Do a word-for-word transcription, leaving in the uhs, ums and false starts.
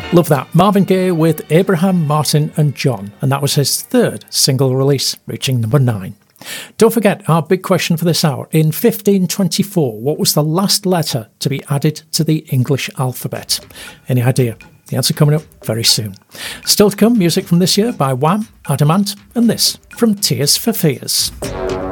Love that. Marvin Gaye with Abraham, Martin and John, and that was his third single release, reaching number nine. Don't forget our big question for this hour. In fifteen twenty-four, what was the last letter to be added to the English alphabet? Any idea? The answer coming up very soon. Still to come, music from this year by Wham, Adamant, and this from Tears for Fears.